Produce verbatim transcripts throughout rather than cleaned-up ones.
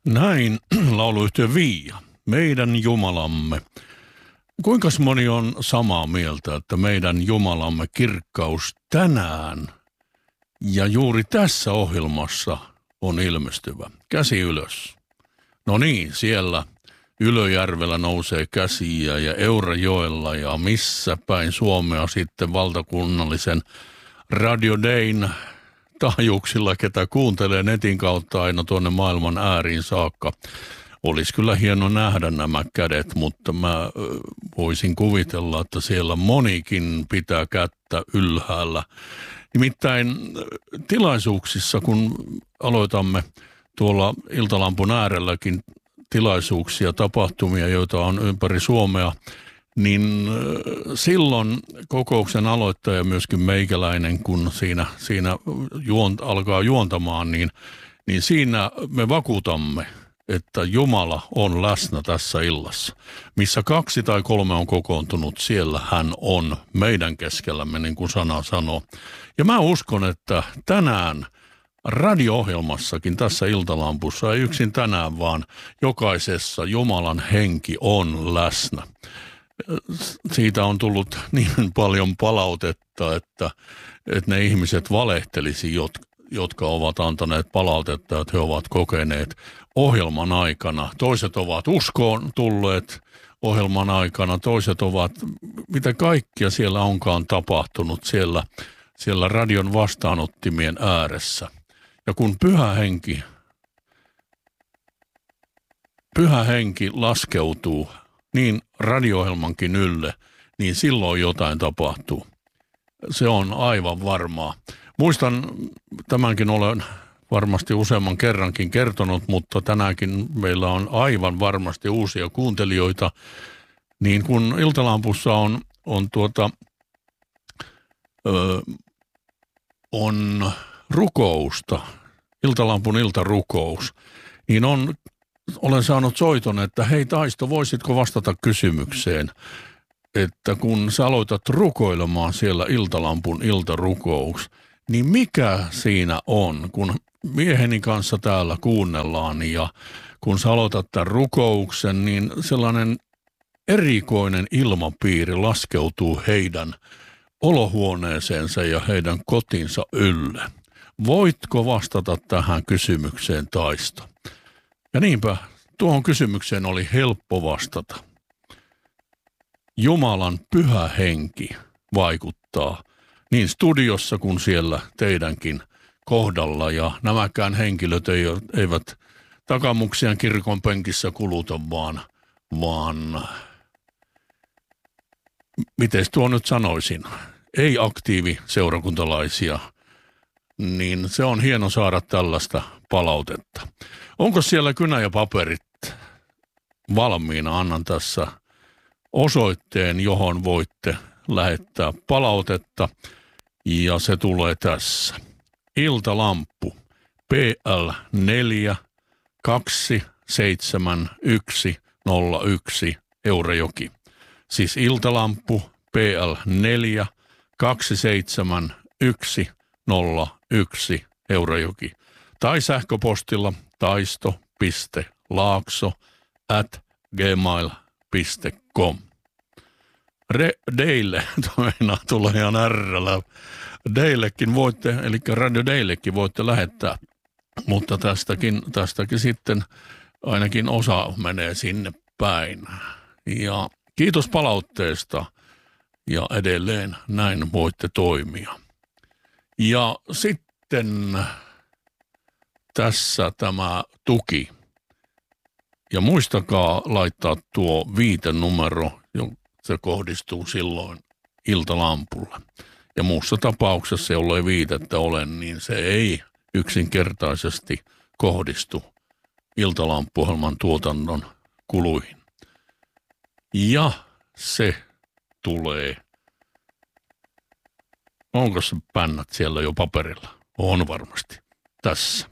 Näin lauluyhtiö Viia, meidän Jumalamme. Kuinka moni on samaa mieltä, että meidän Jumalamme kirkkaus tänään ja juuri tässä ohjelmassa on ilmestyvä? Käsi ylös. No niin, siellä Ylöjärvellä nousee käsiä ja Eurajoella ja missä päin Suomea sitten valtakunnallisen Radio Dayn taajuuksilla, ketä kuuntelee netin kautta aina tuonne maailman ääriin saakka. Olisi kyllä hieno nähdä nämä kädet, mutta mä voisin kuvitella, että siellä monikin pitää kättä ylhäällä. Nimittäin tilaisuuksissa, kun aloitamme tuolla Iltalampun äärelläkin tilaisuuksia, tapahtumia, joita on ympäri Suomea, niin silloin kokouksen aloittaja myöskin meikäläinen, kun siinä, siinä juont, alkaa juontamaan, niin, niin siinä me vakuutamme, että Jumala on läsnä tässä illassa. Missä kaksi tai kolme on kokoontunut, siellä hän on meidän keskellämme, niin kuin sana sanoo. Ja mä uskon, että tänään radio-ohjelmassakin tässä Iltalampussa, ei yksin tänään, vaan jokaisessa Jumalan henki on läsnä. Siitä on tullut niin paljon palautetta, että, että ne ihmiset valehtelisi, jotka ovat antaneet palautetta, että he ovat kokeneet ohjelman aikana. Toiset ovat uskoon tulleet ohjelman aikana, toiset ovat, mitä kaikkia siellä onkaan tapahtunut siellä, siellä radion vastaanottimien ääressä. Ja kun pyhä henki, pyhä henki laskeutuu niin radio-ohjelmankin ylle, niin silloin jotain tapahtuu. Se on aivan varmaa. Muistan, tämänkin olen varmasti useamman kerrankin kertonut, mutta tänäänkin meillä on aivan varmasti uusia kuuntelijoita. Niin kun Iltalampussa on, on, tuota, ö, on rukousta, Iltalampun iltarukous, niin on, olen saanut soiton, että hei Taisto, voisitko vastata kysymykseen, että kun sä aloitat rukoilemaan siellä Iltalampun iltarukous, niin mikä siinä on, kun mieheni kanssa täällä kuunnellaan ja kun sä aloitat tämän rukouksen, niin sellainen erikoinen ilmapiiri laskeutuu heidän olohuoneeseensa ja heidän kotinsa ylle. Voitko vastata tähän kysymykseen, Taisto? Ja niinpä tuohon kysymykseen oli helppo vastata. Jumalan pyhä henki vaikuttaa niin studiossa kuin siellä teidänkin kohdalla. Ja nämäkään henkilöt eivät takamuksiaan kirkon penkissä kuluta, vaan, vaan miten tuo nyt sanoisin, ei aktiivi seurakuntalaisia, niin se on hieno saada tällaista palautetta. Onko siellä kynä ja paperit valmiina? Annan tässä osoitteen, johon voitte lähettää palautetta, ja se tulee tässä. Iltalamppu P L neljä kaksi seitsemän yksi nolla yksi Eurajoki. Siis Iltalamppu P L neljä kaksi seitsemän yksi nolla yksi Eurajoki. Tai sähköpostilla taisto piste laakso at gmail piste com. Deille, toina tulee ihan ärrällä. Deillekin voitte, eli Radio Deillekin voitte lähettää, mutta tästäkin, tästäkin sitten ainakin osa menee sinne päin. Ja kiitos palautteesta ja edelleen näin voitte toimia. Ja sitten tässä tämä tuki. Ja muistakaa laittaa tuo viitenumero, se kohdistuu silloin Iltalampulle. Ja muussa tapauksessa, jollei viitettä ole, niin se ei yksinkertaisesti kohdistu Iltalampu-ohjelman tuotannon kuluihin. Ja se tulee. Onko se pännät siellä jo paperilla? On varmasti. Tässä.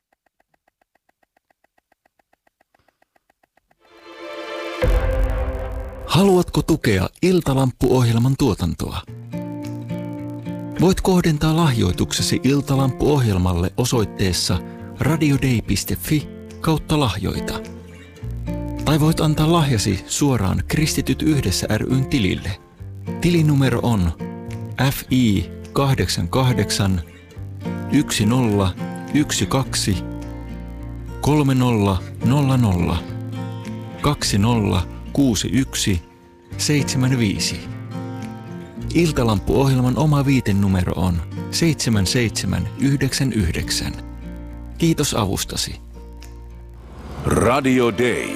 Haluatko tukea Iltalampu-ohjelman tuotantoa? Voit kohdentaa lahjoituksesi Iltalampu-ohjelmalle osoitteessa radiodei piste fi kautta lahjoita. Tai voit antaa lahjasi suoraan Kristityt yhdessä ry:n tilille. Tilinumero on F I kahdeksan kahdeksan yksi nolla yksi kaksi kolme nolla nolla nolla kaksi nolla kuusi yksi seitsemän viisi. Iltalampuohjelman oma viitenumero on seitsemän seitsemän yhdeksän yhdeksän. Kiitos avustasi. Radio Day.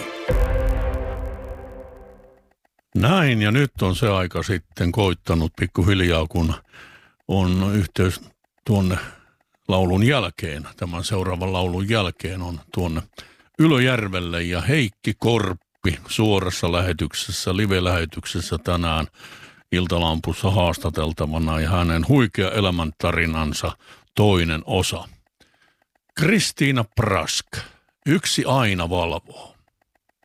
Näin, ja nyt on se aika sitten koittanut pikkuhiljaa, kun on yhteys tuonne laulun jälkeen, tämän seuraavan laulun jälkeen on tuonne Ylöjärvelle, ja Heikki Korppi suorassa lähetyksessä, live-lähetyksessä tänään Iltalampussa haastateltavana, ja hänen huikea elämäntarinansa toinen osa. Kristiina Prask, Yksi aina valvoo.